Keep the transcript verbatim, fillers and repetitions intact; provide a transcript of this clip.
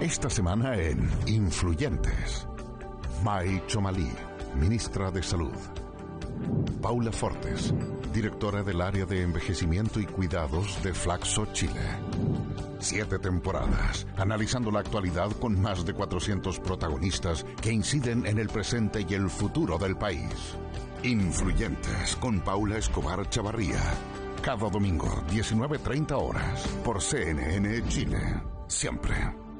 Esta semana en Influyentes, May Chomalí, ministra de Salud. Paula Fortes, directora del área de envejecimiento y cuidados de Flaxo Chile. Siete temporadas, analizando la actualidad con más de cuatrocientos protagonistas que inciden en el presente y el futuro del país. Influyentes con Paula Escobar Chavarría. Cada domingo, diecinueve treinta horas, por C N N Chile. Siempre